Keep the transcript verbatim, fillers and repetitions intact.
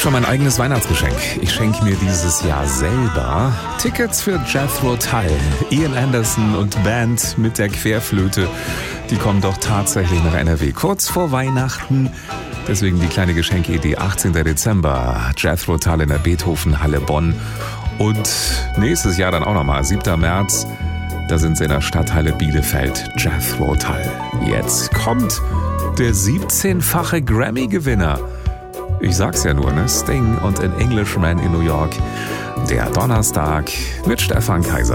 schon mein eigenes Weihnachtsgeschenk. Ich schenke mir dieses Jahr selber Tickets für Jethro Tull, Ian Anderson und Band mit der Querflöte. Die kommen doch tatsächlich nach N R W kurz vor Weihnachten. Deswegen die kleine Geschenkidee, achtzehnten Dezember, Jethro Tull in der Beethoven-Halle Bonn. Und nächstes Jahr dann auch nochmal, siebten März, da sind sie in der Stadthalle Bielefeld, Jethro Tull. Jetzt kommt der siebzehnfache Grammy-Gewinner. Ich sag's ja nur, ne? Sting und An Englishman in New York. Der Donnerstag mit Stefan Kaiser.